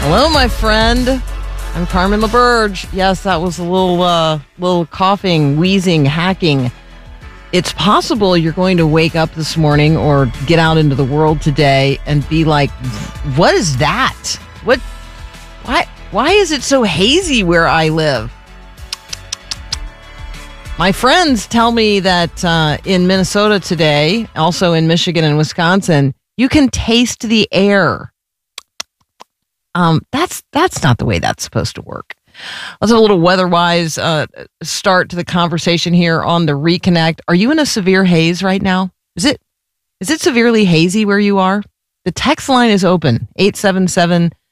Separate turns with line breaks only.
Hello, my friend. I'm Carmen LaBerge. Yes, that was a little coughing, wheezing, hacking. It's possible you're going to wake up this morning or get out into the world today and be like, what is that? Why is it so hazy where I live? My friends tell me that in Minnesota today, also in Michigan and Wisconsin, you can taste the air. That's not the way that's supposed to work. Let's have a little weather-wise start to the conversation here on the Reconnect. Are you in a severe haze right now? Is it severely hazy where you are? The text line is open, 877-3